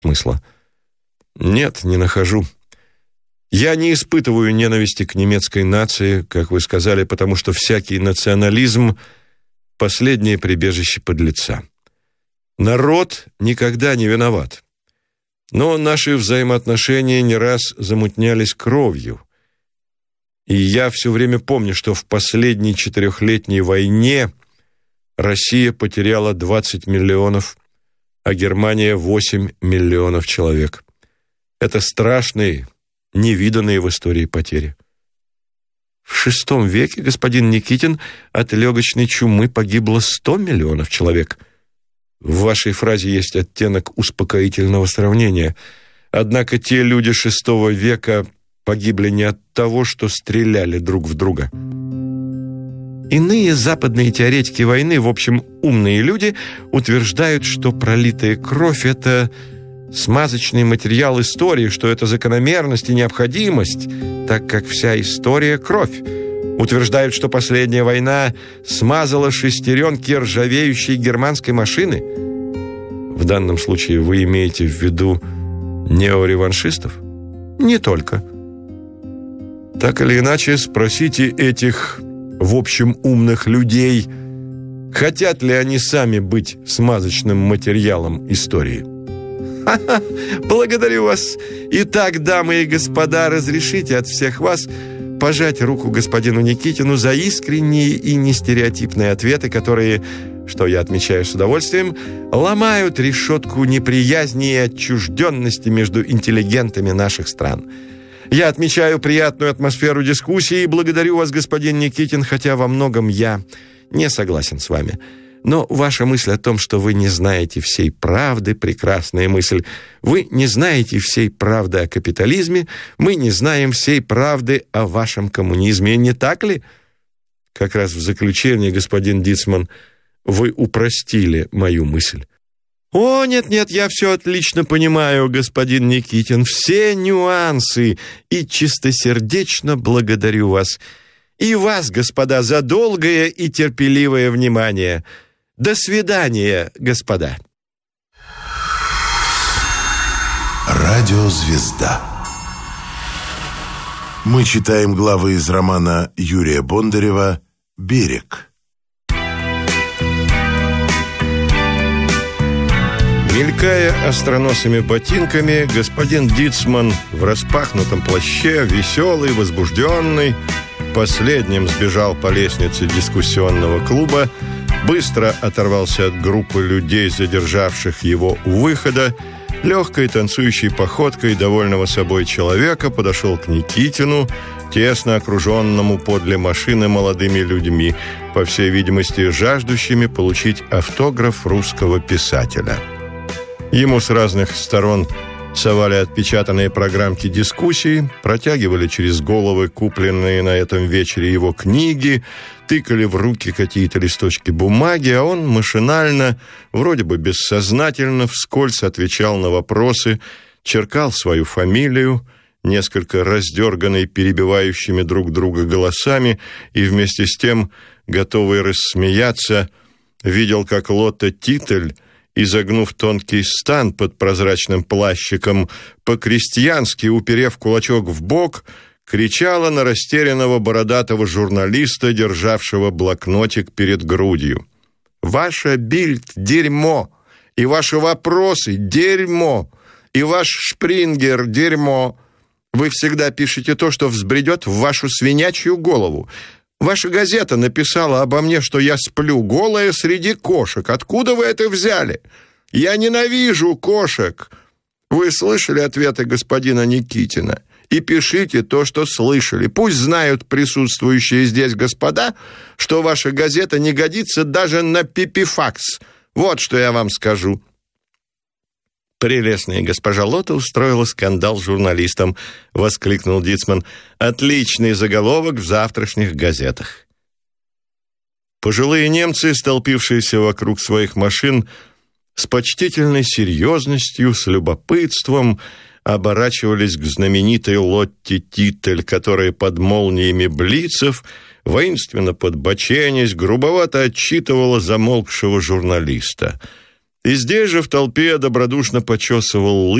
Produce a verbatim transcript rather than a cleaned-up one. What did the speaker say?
смысла. Нет, не нахожу. Я не испытываю ненависти к немецкой нации, как вы сказали, потому что всякий национализм – последнее прибежище подлеца. Народ никогда не виноват. Но наши взаимоотношения не раз замутнялись кровью. И я все время помню, что в последней четырехлетней войне Россия потеряла двадцать миллионов, а Германия восемь миллионов человек. Это страшные, невиданные в истории потери. В шестом веке, господин Никитин, от легочной чумы погибло сто миллионов человек. В вашей фразе есть оттенок успокоительного сравнения. Однако те люди шестого века погибли не от того, что стреляли друг в друга. Иные западные теоретики войны, в общем, умные люди, утверждают, что пролитая кровь – это смазочный материал истории, что это закономерность и необходимость, так как вся история – кровь. Утверждают, что последняя война смазала шестеренки ржавеющей германской машины. В данном случае вы имеете в виду неореваншистов? Не только. Так или иначе, спросите этих, в общем, умных людей, хотят ли они сами быть смазочным материалом истории. Ха-ха, благодарю вас. Итак, дамы и господа, разрешите от всех вас пожать руку господину Никитину за искренние и нестереотипные ответы, которые, что я отмечаю с удовольствием, ломают решетку неприязни и отчужденности между интеллигентами наших стран. Я отмечаю приятную атмосферу дискуссии и благодарю вас, господин Никитин, хотя во многом я не согласен с вами. Но ваша мысль о том, что вы не знаете всей правды, прекрасная мысль. Вы не знаете всей правды о капитализме, мы не знаем всей правды о вашем коммунизме, не так ли? Как раз в заключение, господин Дицман, вы упростили мою мысль. О, нет-нет, я все отлично понимаю, господин Никитин, все нюансы, и чистосердечно благодарю вас. И вас, господа, за долгое и терпеливое внимание. До свидания, господа. Радиозвезда. Мы читаем главы из романа Юрия Бондарева «Берег». Мелькая остроносыми ботинками, господин Дицман в распахнутом плаще, веселый, возбужденный, последним сбежал по лестнице дискуссионного клуба, быстро оторвался от группы людей, задержавших его у выхода, легкой танцующей походкой довольного собой человека подошел к Никитину, тесно окруженному подле машины молодыми людьми, по всей видимости, жаждущими получить автограф русского писателя. Ему с разных сторон совали отпечатанные программки дискуссий, протягивали через головы купленные на этом вечере его книги, тыкали в руки какие-то листочки бумаги, а он машинально, вроде бы бессознательно, вскользь отвечал на вопросы, черкал свою фамилию, несколько раздерганный перебивающими друг друга голосами, и вместе с тем, готовый рассмеяться, видел, как Лотта Титель, изогнув тонкий стан под прозрачным плащиком, по-крестьянски уперев кулачок в бок, кричала на растерянного бородатого журналиста, державшего блокнотик перед грудью. «Ваша Бильд – дерьмо, и ваши вопросы – дерьмо, и ваш Шпрингер – дерьмо. Вы всегда пишете то, что взбредет в вашу свинячью голову. Ваша газета написала обо мне, что я сплю голая среди кошек. Откуда вы это взяли? Я ненавижу кошек. Вы слышали ответы господина Никитина? И пишите то, что слышали. Пусть знают присутствующие здесь господа, что ваша газета не годится даже на пипифакс. Вот что я вам скажу». «Прелестная госпожа Лотта устроила скандал с журналистом», — воскликнул Дицман. «Отличный заголовок в завтрашних газетах». Пожилые немцы, столпившиеся вокруг своих машин, с почтительной серьезностью, с любопытством оборачивались к знаменитой Лотте Титель, которая под молниями блицев, воинственно подбоченясь, грубовато отчитывала замолкшего журналиста. И здесь же в толпе добродушно почесывал